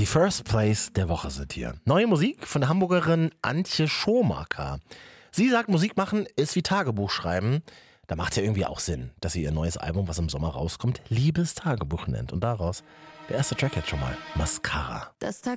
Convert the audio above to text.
First Place der Woche sind hier. Neue Musik von der Hamburgerin Antje Schomaker. Sie sagt, Musik machen ist wie Tagebuch schreiben. Da macht es ja irgendwie auch Sinn, dass sie ihr neues Album, was im Sommer rauskommt, Liebestagebuch nennt. Und daraus der erste Track jetzt schon mal, Mascara. Das Tag